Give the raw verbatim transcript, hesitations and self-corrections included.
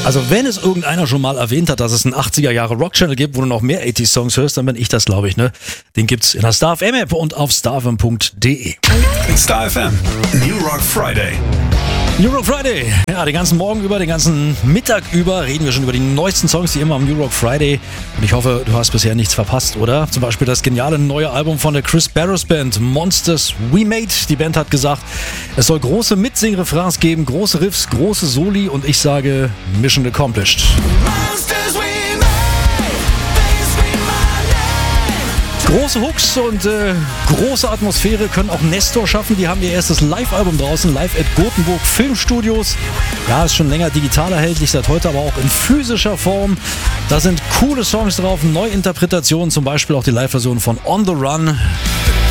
Also wenn es irgendeiner schon mal erwähnt hat, dass es einen achtziger Jahre Rock-Channel gibt, wo du noch mehr achtziger Songs hörst, dann bin ich das, glaube ich, ne? Den gibt's in der Star F M-App und auf starfm punkt de. Star F M, New Rock Friday. New Rock Friday. Ja, den ganzen Morgen über, den ganzen Mittag über reden wir schon über die neuesten Songs, die immer am New Rock Friday. Und ich hoffe, du hast bisher nichts verpasst, oder? Zum Beispiel das geniale neue Album von der Chris Barros Band, Monsters We Made. Die Band hat gesagt, es soll große Mitsing-Refrains geben, große Riffs, große Soli und ich sage Mission accomplished. Große Hooks und äh, große Atmosphäre können auch Nestor schaffen. Die haben ihr erstes Live-Album draußen, live at Gothenburg Filmstudios. Ja, ist schon länger digital erhältlich, seit heute aber auch in physischer Form. Da sind coole Songs drauf, Neuinterpretationen, zum Beispiel auch die Live-Version von On the Run.